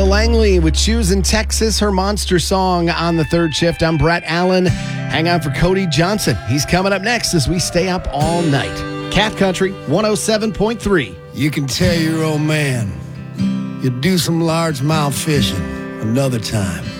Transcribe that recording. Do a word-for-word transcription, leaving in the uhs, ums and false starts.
Langley with Choosing Texas, her monster song on the third shift. I'm Brett Allen. Hang on for Cody Johnson. He's coming up next as we stay up all night. Cat Country one oh seven point three. You can tell your old man you'll do some largemouth fishing another time.